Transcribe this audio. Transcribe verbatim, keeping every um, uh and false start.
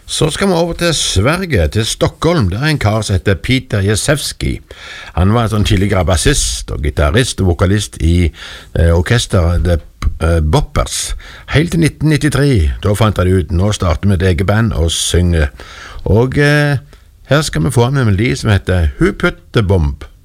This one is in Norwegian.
Så skal vi over til Sverige, til Stockholm. Der er en kar som heter Peter Jezewski. Han var en sånn tidligere bassist og gitarrist og vokalist i eh, orkester The eh, Boppers. Helt til nitten nittitre, da fant han ut, nå starter vi et eget band og synger. Og eh, her skal vi få en melodi som heter Who Put the Bomb?